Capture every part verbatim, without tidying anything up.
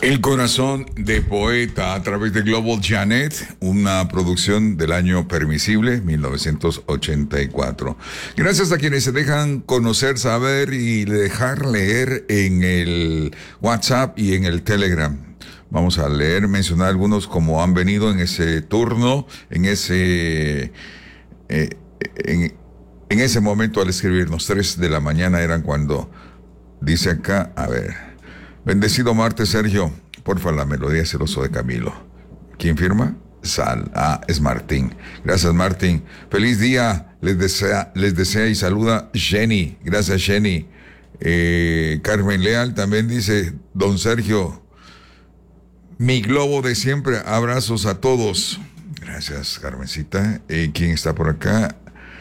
El corazón de poeta a través de Global Janet, una producción del año permisible, mil novecientos ochenta y cuatro. Gracias a quienes se dejan conocer, saber y dejar leer en el WhatsApp y en el Telegram. Vamos a leer, mencionar algunos como han venido en ese turno, en ese, eh, en, en ese momento al escribirnos. Tres de la mañana eran cuando, dice acá, a ver... Bendecido martes, Sergio. Porfa, la melodía Celoso de Camilo. ¿Quién firma? Sal. Ah, es Martín. Gracias, Martín. Feliz día. Les desea, les desea y saluda Jenny. Gracias, Jenny. Eh, Carmen Leal también dice, don Sergio, mi globo de siempre. Abrazos a todos. Gracias, Carmencita. Eh, ¿Quién está por acá?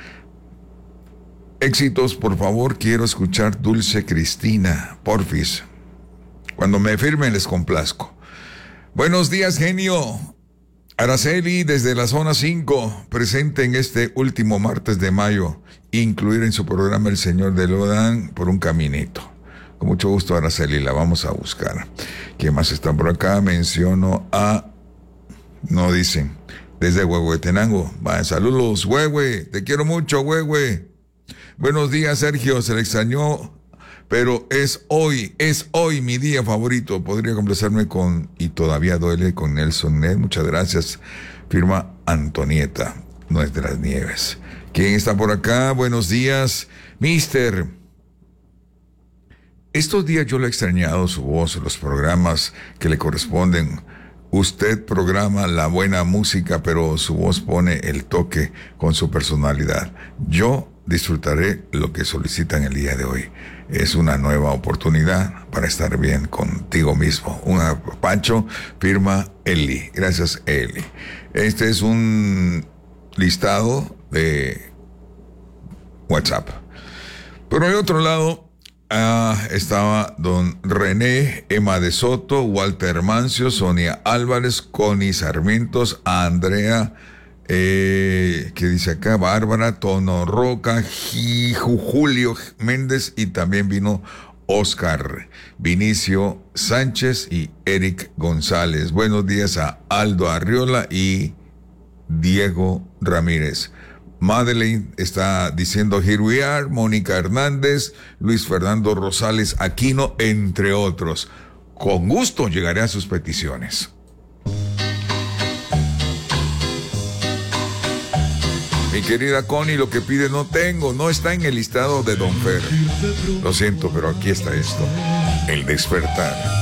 Éxitos, por favor. Quiero escuchar Dulce Cristina. Porfis. Cuando me firmen les complazco. Buenos días, genio. Araceli desde la zona cinco, presente en este último martes de mayo. Incluir en su programa El Señor de Lodán por un caminito. Con mucho gusto, Araceli, la vamos a buscar. ¿Quién más está por acá? Menciono a... No dicen. Desde Huehuetenango. Vaya, saludos, Huehue. Te quiero mucho, Huehue. Buenos días, Sergio. Se le extrañó... Pero es hoy, es hoy mi día favorito. Podría complacerme con Y todavía duele con Nelson Ned. Muchas gracias. Firma Antonieta, no es de las Nieves. ¿Quién está por acá? Buenos días, Mister. Estos días yo le he extrañado su voz, los programas que le corresponden. Usted programa la buena música, pero su voz pone el toque con su personalidad. Yo disfrutaré lo que solicitan el día de hoy. Es una nueva oportunidad para estar bien contigo mismo. Un Pancho, firma Eli. Gracias, Eli. Este es un listado de WhatsApp. Por el otro lado, ah, estaba don René, Emma de Soto, Walter Mancio, Sonia Álvarez, Connie Sarmientos, Andrea... Eh, ¿qué dice acá? Bárbara, Tono Roca, Julio Méndez y también vino Oscar, Vinicio Sánchez y Eric González. Buenos días a Aldo Arriola y Diego Ramírez. Madeleine está diciendo Here we are, Mónica Hernández, Luis Fernando Rosales Aquino, entre otros. Con gusto llegaré a sus peticiones. Mi querida Connie, lo que pide no tengo, no está en el listado de Don Fer. Lo siento, pero aquí está esto. El despertar.